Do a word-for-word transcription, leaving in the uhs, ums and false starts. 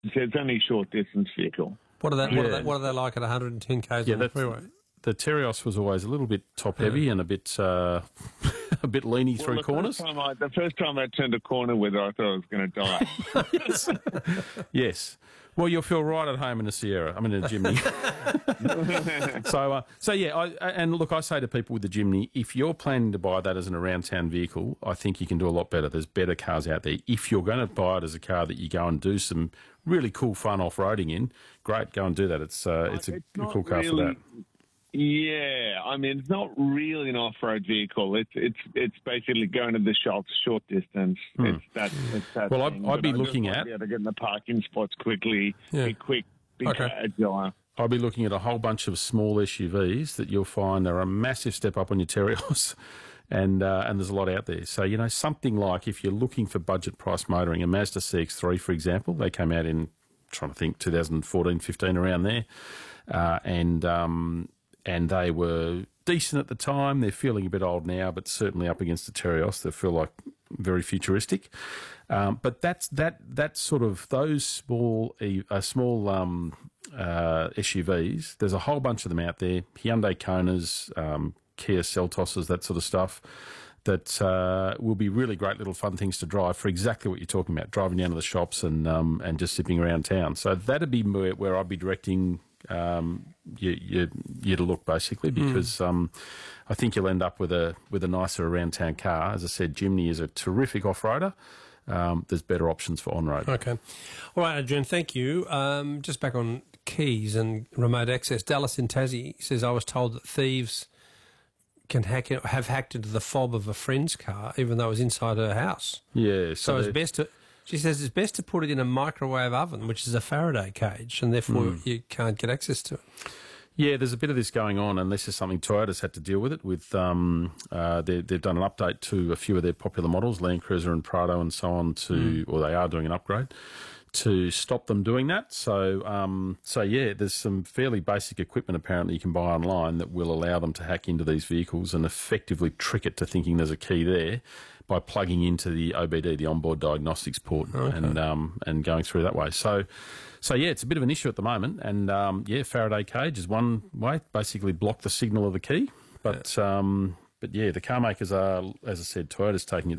So it's only a short distance vehicle. What are they? Yeah. What, are they what are they like at one hundred ten k's Yeah, on the that's, freeway? the Terios was always a little bit top heavy and a bit uh, a bit leany Well, through the corners. First time I, the first time I turned a corner with her, I thought I was going to die. yes. yes. Well, you'll feel right at home in a Sierra. I mean, in a Jimny. so, uh, so yeah. I, and look, I say to people with the Jimny, if you're planning to buy that as an around town vehicle, I think you can do a lot better. There's better cars out there. If you're going to buy it as a car that you go and do some really cool, fun off roading in, great, go and do that. It's uh, it's a, It's a not cool car really- for that. Yeah, I mean, it's not really an off-road vehicle. It's it's it's basically going to the shops short distance. Hmm. It's that. It's that Well, I'd- thing. I'd But be I just looking want at- to be able to get in the parking spots quickly, Yeah. be quick, be Okay. agile. I'll be looking at a whole bunch of small S U Vs that you'll find are a massive step up on your Terios, and uh, and there's a lot out there. So, you know, something like if you're looking for budget price motoring, a Mazda C X three, for example, they came out in, trying to think, two thousand fourteen, fifteen, around there, uh, and um, and they were decent at the time. They're feeling a bit old now, but certainly up against the Terios, they feel like very futuristic. Um, but that's that that sort of those small uh, small um, uh, S U Vs. There's a whole bunch of them out there. Hyundai Konas, um, Kia Seltoses, that sort of stuff. That uh, will be really great little fun things to drive for exactly what you're talking about, driving down to the shops and um, and just zipping around town. So that'd be where, where I'd be directing um, you, you, you to look, basically, because um, I think you'll end up with a with a nicer around town car. As I said, Jimny is a terrific off roader. Um, there's better options for on road. Okay. All right, Adrian, thank you. Um, just back on keys and remote access. Dallas in Tassie says, I was told that thieves can hack it, have hacked into the fob of a friend's car, even though it was inside her house. Yeah, So so, it's they're- best to... She says it's best to put it in a microwave oven, which is a Faraday cage, and therefore you can't get access to it. Yeah, there's a bit of this going on, and this is something Toyota's had to deal with it. With um, uh, they, they've done an update to a few of their popular models, Land Cruiser and Prado and so on, to or they are doing an upgrade to stop them doing that. So, um, so yeah, there's some fairly basic equipment apparently you can buy online that will allow them to hack into these vehicles and effectively trick it to thinking there's a key there by plugging into the O B D, the onboard diagnostics port, Okay. and um, and going through that way. So. So, yeah, it's a bit of an issue at the moment. And, um, yeah, Faraday cage is one way, basically block the signal of the key. But, um, but yeah, the car makers are, as I said, Toyota's taking it